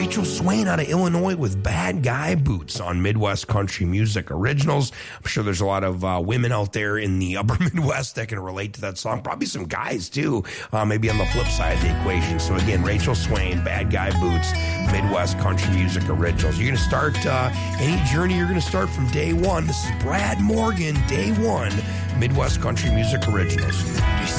Rachel Swain out of Illinois with Bad Guy Boots on Midwest Country Music Originals. I'm sure there's a lot of women out there in the upper Midwest that can relate to that song. Probably some guys, too, maybe on the flip side of the equation. So, again, Rachel Swain, Bad Guy Boots, Midwest Country Music Originals. You're going to start any journey, you're going to start from day one. This is Brad Morgan, day one, Midwest Country Music Originals.